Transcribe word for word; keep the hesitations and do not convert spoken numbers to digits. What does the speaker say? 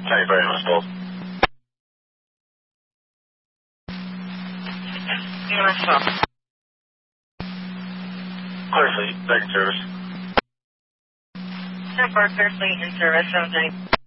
Thank you very much, Paul. E M S twelve. Clear Fleet, back in service. ten four, Clear Fleet in service, seven thirty.